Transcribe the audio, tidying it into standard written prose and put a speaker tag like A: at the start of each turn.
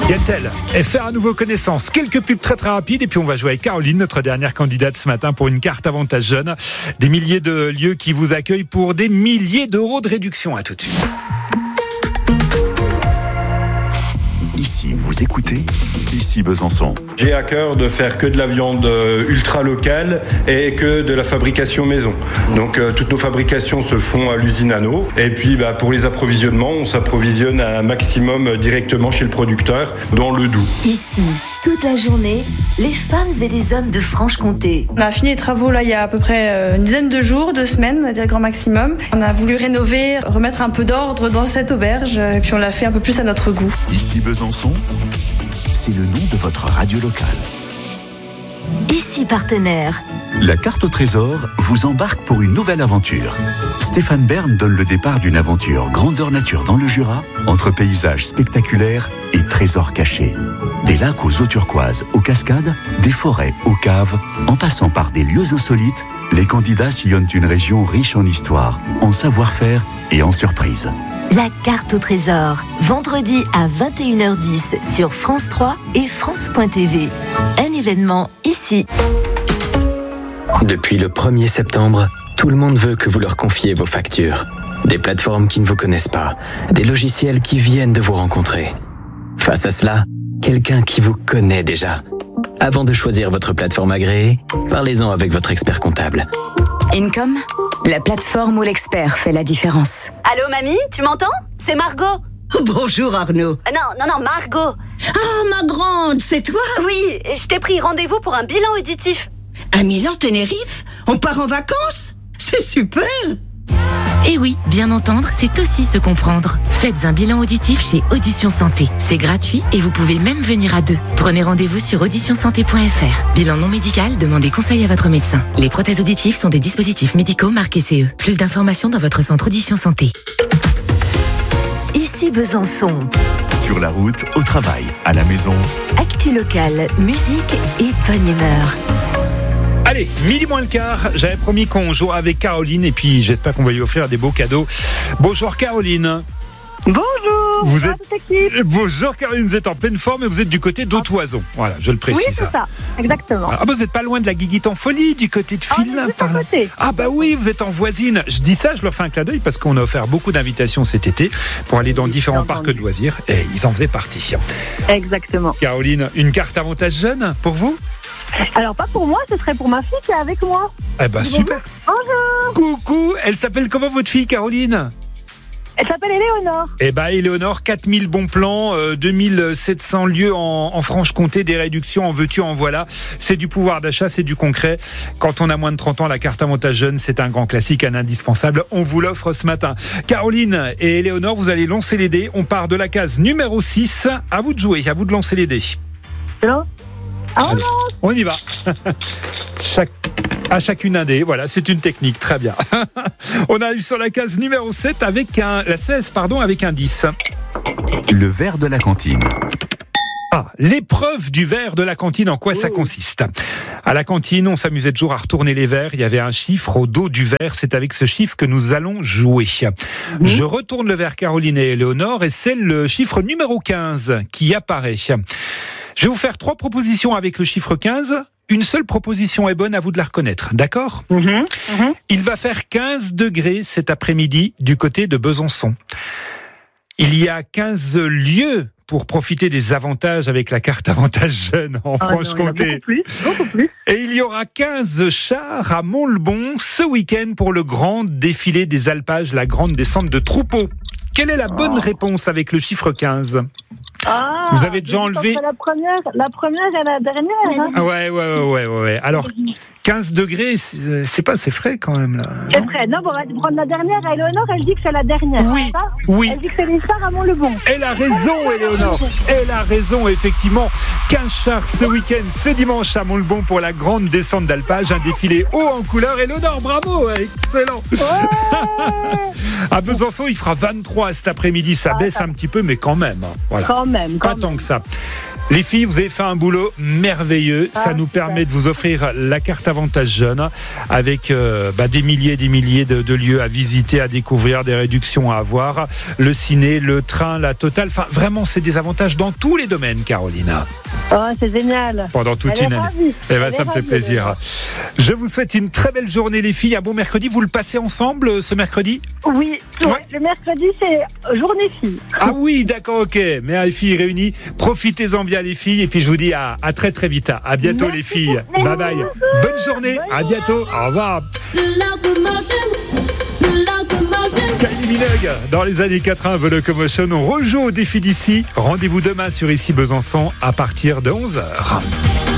A: Yantel et faire à nouveau connaissance. Quelques pubs très très rapides et puis on va jouer avec Caroline, notre dernière candidate ce matin pour une carte avantage jeune. Des milliers de lieux qui vous accueillent pour des milliers d'euros de réduction. À tout de suite.
B: Ici, vous écoutez Ici Besançon.
C: J'ai à cœur de faire que de la viande ultra locale et que de la fabrication maison. Donc toutes nos fabrications se font à l'usine Anneau. Et puis pour les approvisionnements, on s'approvisionne un maximum directement chez le producteur dans le Doubs.
D: Ici, toute la journée, les femmes et les hommes de Franche-Comté.
E: On a fini les travaux là il y a à peu près une dizaine de jours, 2 semaines, on va dire grand maximum. On a voulu rénover, remettre un peu d'ordre dans cette auberge et puis on l'a fait un peu plus à notre goût.
B: Ici Besançon, c'est le nom de votre radio locale.
D: Ici partenaire.
B: La carte au trésor vous embarque pour une nouvelle aventure. Stéphane Bern donne le départ d'une aventure grandeur nature dans le Jura, entre paysages spectaculaires et trésors cachés. Des lacs aux eaux turquoises, aux cascades, des forêts aux caves, en passant par des lieux insolites, les candidats sillonnent une région riche en histoire, en savoir-faire et en surprises.
D: La carte au trésor, vendredi à 21h10 sur France 3 et France.tv. Un événement ici.
F: Depuis le 1er septembre, tout le monde veut que vous leur confiez vos factures. Des plateformes qui ne vous connaissent pas, des logiciels qui viennent de vous rencontrer. Face à cela, quelqu'un qui vous connaît déjà. Avant de choisir votre plateforme agréée, parlez-en avec votre expert comptable.
G: Income, la plateforme où l'expert fait la différence.
H: Allô mamie, tu m'entends? C'est Margot.
I: Bonjour Arnaud.
H: Non, Margot.
I: Ah, ma grande, c'est toi?
H: Oui, je t'ai pris rendez-vous pour un bilan auditif.
I: À Milan-Tenerife? On part en vacances? C'est super!
J: Eh oui, bien entendre, c'est aussi se comprendre. Faites un bilan auditif chez Audition Santé. C'est gratuit et vous pouvez même venir à 2. Prenez rendez-vous sur auditionsanté.fr. Bilan non médical, demandez conseil à votre médecin. Les prothèses auditives sont des dispositifs médicaux marqués CE. Plus d'informations dans votre centre Audition Santé.
D: Ici Besançon.
B: Sur la route, au travail, à la maison.
D: Actu locale, musique et bonne humeur.
A: Allez, midi moins le quart, j'avais promis qu'on jouera avec Caroline et puis j'espère qu'on va lui offrir des beaux cadeaux. Bonjour Caroline.
K: Bonjour.
A: Bonjour Caroline, vous êtes en pleine forme et vous êtes du côté d'Autoison. Voilà, je le précise.
K: Oui, c'est ça, exactement.
A: Ah bah vous n'êtes pas loin de la Guiguite en folie, du côté de Phil.
K: Par là.
A: Ah bah oui, vous êtes en voisine. Je dis ça, je leur fais un clin d'œil parce qu'on a offert beaucoup d'invitations cet été pour aller dans différents parcs de loisirs et ils en faisaient partie.
K: Exactement.
A: Caroline, une carte avantage jeune pour vous?
K: Alors pas pour moi, ce serait pour ma fille qui est avec moi.
A: Eh ben super.
K: Bonjour.
A: Coucou, elle s'appelle comment votre fille Caroline?
K: Elle s'appelle Éléonore.
A: Eh ben Éléonore, 4000 bons plans, 2700 lieux en Franche-Comté, des réductions en veux-tu en voilà. C'est du pouvoir d'achat, c'est du concret. Quand on a moins de 30 ans, la carte avantage jeune, c'est un grand classique, un indispensable. On vous l'offre ce matin. Caroline et Éléonore, vous allez lancer les dés. On part de la case numéro 6. À vous de jouer, à vous de lancer les dés.
K: Allô?
A: Allez, on y va. À chacune un dé, voilà, c'est une technique, très bien. On arrive sur la case numéro 7 avec la 16, avec un 10.
B: Le verre de la cantine.
A: Ah, l'épreuve du verre de la cantine, en quoi ça consiste? À la cantine, on s'amusait toujours à retourner les verres. Il y avait un chiffre au dos du verre. C'est avec ce chiffre que nous allons jouer. Je retourne le verre Caroline et Éléonore et c'est le chiffre numéro 15 qui apparaît. Je vais vous faire 3 propositions avec le chiffre 15. Une seule proposition est bonne, à vous de la reconnaître, d'accord? Il va faire 15 degrés cet après-midi du côté de Besançon. Il y a 15 lieux pour profiter des avantages avec la carte avantage jeune en Franche-Comté.
K: Beaucoup plus.
A: Et il y aura 15 chars à Mont-le-Bon ce week-end pour le grand défilé des alpages, la grande descente de troupeaux. Quelle est la bonne réponse avec le chiffre 15? Vous avez déjà enlevé
K: la première et la dernière. Hein.
A: Ouais. Alors, 15 degrés, c'est frais quand même là.
K: C'est frais. Non, bon, on va prendre la dernière. Éléonore, elle dit que c'est la dernière.
A: Oui.
K: Elle dit que c'est les chars à Mont-le-Bon.
A: Elle a raison, Éléonore. Elle a raison, effectivement. 15 chars ce week-end, ce dimanche à Mont-le-Bon pour la grande descente d'alpage, un défilé haut en couleur. Éléonore, bravo, excellent.
K: Ouais.
A: À Besançon, il fera 23 cet après-midi. Ça baisse un petit peu, mais quand même. Voilà.
K: Quand même.
A: Pas tant que ça. Les filles, vous avez fait un boulot merveilleux. Ça nous permet de vous offrir la carte Avantage Jeune avec des milliers et des milliers de lieux à visiter, à découvrir, des réductions à avoir. Le ciné, le train, la totale. Enfin, vraiment, c'est des avantages dans tous les domaines, Carolina.
K: Oh, c'est génial.
A: Pendant toute une année. Ça me fait plaisir. Je vous souhaite une très belle journée, les filles. Un bon mercredi. Vous le passez ensemble ce mercredi ?
K: Oui. Le mercredi, c'est journée filles.
A: Ah oui, d'accord, ok. Mères et filles réunies. Profitez-en bien, les filles. Et puis, je vous dis à très, très vite. À bientôt, les filles. Bye bye. Bonne journée. À bientôt. Au revoir. Kylie Minogue, dans les années 80, The Locomotion. On rejoue au défi d'ici. Rendez-vous demain sur Ici Besançon à partir de 11h.